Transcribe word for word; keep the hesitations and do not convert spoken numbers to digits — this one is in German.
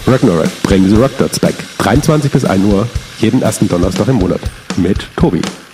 Ragnarok, bring the Rocknuts back. dreiundzwanzig bis ein Uhr, jeden ersten Donnerstag im Monat. Mit Tobi.